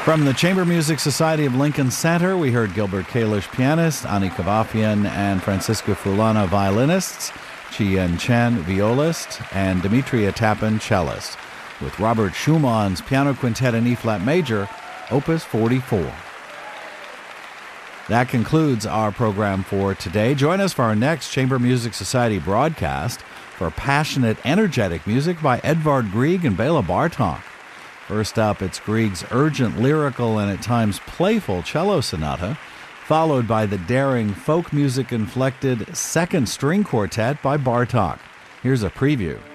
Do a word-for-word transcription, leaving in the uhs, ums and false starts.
From the Chamber Music Society of Lincoln Center, we heard Gilbert Kalish, pianist, Ani Kavafian and Francisco Fulana, violinists, Chi-Yen Chen, violist, and Demetria Tappan, cellist, with Robert Schumann's Piano Quintet in E-flat major, Opus forty-four. That concludes our program for today. Join us for our next Chamber Music Society broadcast for passionate, energetic music by Edvard Grieg and Bela Bartok. First up, it's Grieg's urgent, lyrical, and at times playful cello sonata, followed by the daring folk music-inflected second string quartet by Bartok. Here's a preview.